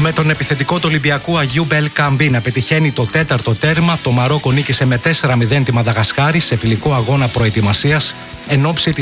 Με τον επιθετικό του Ολυμπιακού Αγιούμπ Ελ Καμπί να πετυχαίνει το τέταρτο τέρμα, το Μαρόκο νίκησε με 4-0 τη Μαδαγασκάρη σε φιλικό αγώνα προετοιμασίας εν ώψη